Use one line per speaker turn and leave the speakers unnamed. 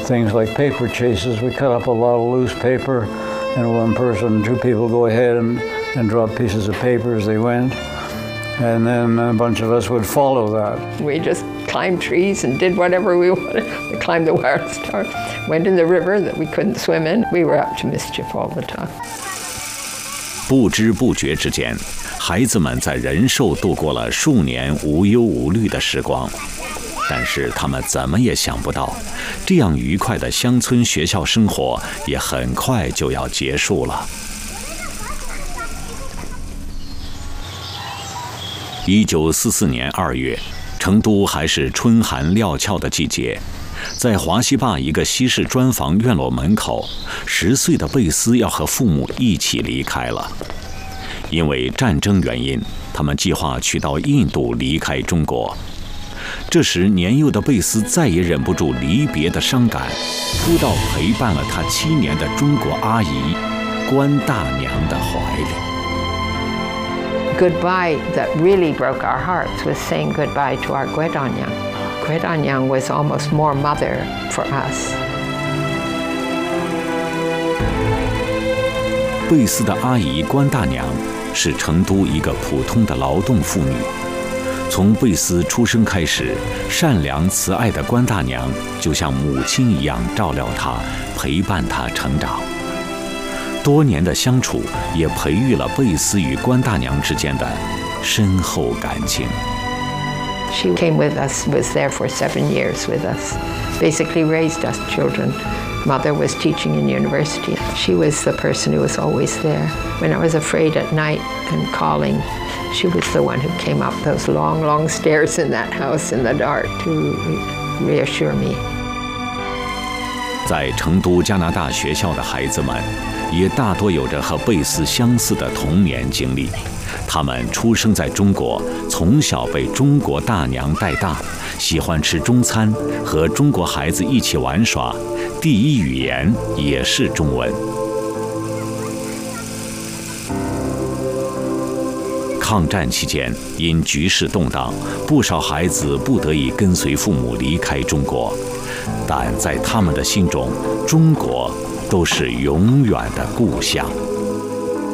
things like paper chases. We cut up a lot of loose paper, and one person, two people go ahead and drop pieces of paper as they went, and then a bunch of us would follow that.
We just climbed trees and did whatever we wanted. We climbed the wild star, went in the river that we couldn't swim in. We were up to mischief all the time.
不知不觉之间，孩子们在仁寿度过了数年无忧无虑的时光。但是他们怎么也想不到，这样愉快的乡村学校生活也很快就要结束了。1944年2月，成都还是春寒料峭的季节，在华西坝一个西式砖房院落门口，10岁的贝斯要和父母一起离开了。因为战争原因，他们计划去到印度离开中国。这时，年幼的贝斯再也忍不住离别的伤感，扑到陪伴了他7年的中国阿姨关大娘的怀里。
Goodbye that really broke our hearts was saying goodbye to our Guedanyang. Guedanyang was almost more mother for us.
贝斯的阿姨关大娘是成都一个普通的劳动妇女。从贝斯出生开始，善良慈爱的关大娘就像母亲一样照料他，陪伴他成长。多年的相处也培育了贝斯与关大娘之间的深厚感情。
She came with us, was there for 7 years with us, basically raised us children. Mother was teaching in university. She was the person who was always there. When I was afraid at night and calling, she was the one who came up those long, long stairs in that house in the dark to reassure me.
在成都加拿大学校的孩子们，也大多有着和贝斯相似的童年经历。他们出生在中国，从小被中国大娘带大，喜欢吃中餐，和中国孩子一起玩耍，第一语言也是中文。抗战期间，因局势动荡，不少孩子不得已跟随父母离开中国，但在他们的心中，中国都是永远的故乡。